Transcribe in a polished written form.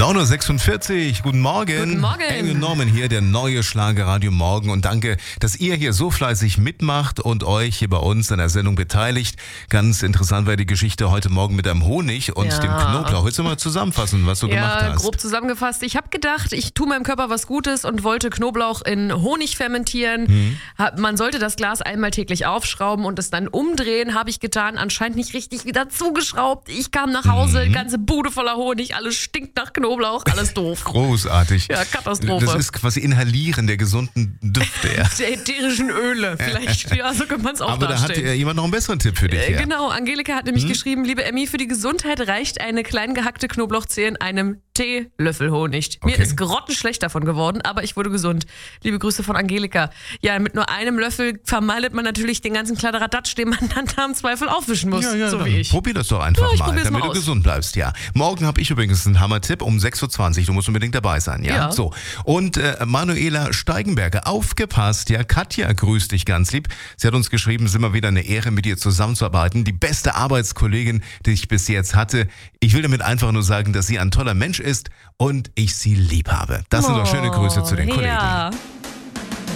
9.46 Uhr, guten Morgen. Guten Morgen. Engel Norman hier, der neue Schlagerradio Morgen. Und danke, dass ihr hier so fleißig mitmacht und euch hier bei uns in der Sendung beteiligt. Ganz interessant war die Geschichte heute Morgen mit einem Honig und dem Knoblauch. Willst du mal zusammenfassen, was du gemacht hast? Ja, grob zusammengefasst. Ich habe gedacht, ich tue meinem Körper was Gutes und wollte Knoblauch in Honig fermentieren. Man sollte das Glas einmal täglich aufschrauben und es dann umdrehen, habe ich getan. Anscheinend nicht richtig wieder zugeschraubt. Ich kam nach Hause, ganze Bude voller Honig, alles stinkt nach Knoblauch, alles doof. Großartig. Ja, Katastrophe. Das ist quasi Inhalieren der gesunden Düfte. Ja. Der ätherischen Öle, vielleicht, ja, so kann man es auch Aber darstellen. da hat jemand noch einen besseren Tipp für dich. Ja. Genau, Angelika hat nämlich geschrieben, liebe Emmy, für die Gesundheit reicht eine klein gehackte Knoblauchzehe in einem Teelöffel Honig. Mir ist grottenschlecht davon geworden, aber ich wurde gesund. Liebe Grüße von Angelika. Ja, mit nur einem Löffel vermeidet man natürlich den ganzen Kladderadatsch, den man dann da im Zweifel aufwischen muss, Ja, so wie ich. Probier das doch einfach ich mal, probier's damit mal du aus. gesund bleibst. Ja. Morgen habe ich übrigens einen Hammer-Tipp um 6.20 Uhr. Du musst unbedingt dabei sein. Ja. So. Und Manuela Steigenberger, aufgepasst. Ja, Katja grüßt dich ganz lieb. Sie hat uns geschrieben, es ist immer wieder eine Ehre, mit dir zusammenzuarbeiten. Die beste Arbeitskollegin, die ich bis jetzt hatte. Ich will damit einfach nur sagen, dass sie ein toller Mensch ist und ich sie lieb habe. Das sind doch schöne Grüße zu den Kollegen. Ja.